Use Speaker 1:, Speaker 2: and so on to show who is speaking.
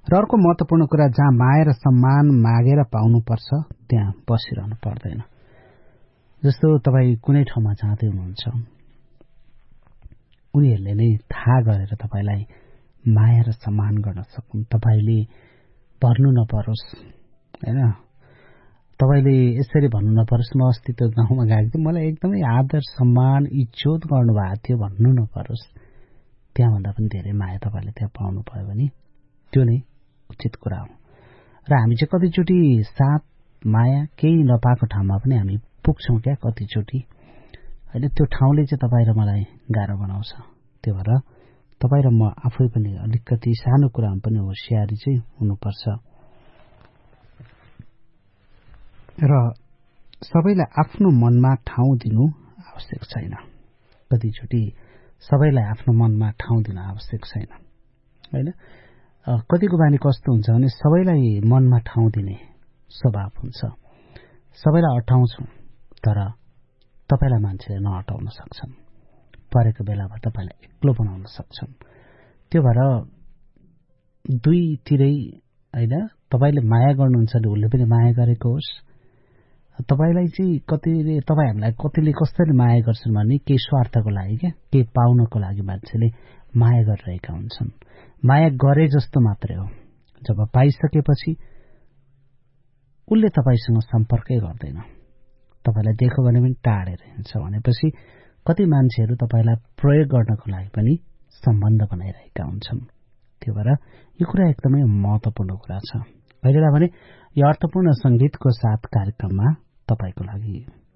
Speaker 1: र अर्को महत्त्वपूर्ण कुरा, जहाँ माया र सम्मान मागेर पाउनुपर्छ त्यहाँ बसिरहनु पर्दैन। जस्तो तपाईँ कुनै ठाउँमा जाँदै हुनुहुन्छ, उनीहरूले नै थाहा गरेर तपाईँलाई माया र सम्मान गर्न सकुन्, तपाईँले भन्नु नपरोस्, होइन, तपाईँले यसरी भन्नु नपरोस् म अस्ति त्यो गाउँमा गएको थिएँ, मलाई एकदमै आदर सम्मान इज्जत गर्नुभएको थियो भन्नु नपरोस्। त्यहाँभन्दा पनि धेरै माया तपाईँले त्यहाँ पाउनु भयो भने त्यो नै उचित कुरा हो। र हामी चाहिँ कतिचोटि साथ माया केही नपाएको ठाउँमा पनि हामी पुग्छौँ क्या कतिचोटि, होइन। त्यो ठाउँले चाहिँ तपाईँ र मलाई गाह्रो बनाउँछ। त्यो भएर तपाईँ र म आफै पनि अलिकति सानो कुरामा पनि होसियारी चाहिँ हुनुपर्छ। र सबैलाई आफ्नो मनमा ठाउँ दिनु आवश्यक छैन। कतिचोटि सबैलाई आफ्नो मनमा ठाउँ दिन आवश्यक छैन, होइन। कतिको बानी कस्तो हुन्छ भने सबैलाई मनमा ठाउँ दिने स्वभाव हुन्छ। सबैलाई अटाउँछौँ, तर तपाईँलाई मान्छेले नअटाउन सक्छन्। परेको बेलामा तपाईँलाई एक्लो बनाउन सक्छन्। त्यो भएर दुईतिरै, होइन, तपाईँले माया गर्नुहुन्छ भने उसले पनि माया गरेको होस्। तपाईँलाई चाहिँ हामीलाई कतिले कसरी माया गर्छन् भने केही स्वार्थको लागि, क्या, केही पाउनको लागि मान्छेले माया गरिरहेका हुन्छन्। माया गरे जस्तो मात्रै हो। जब पाइसकेपछि उसले तपाईँसँग सम्पर्कै गर्दैन, तपाईँलाई देखो भने पनि टाढेर हिँड्छ भनेपछि कति मान्छेहरू तपाईँलाई प्रयोग गर्नको लागि पनि सम्बन्ध बनाइरहेका हुन्छन्। त्यो भएर यो कुरा एकदमै महत्त्वपूर्ण कुरा छ। अहिलेलाई भने यो अर्थपूर्ण संगीतको साथ कार्यक्रममा तपाईको लागि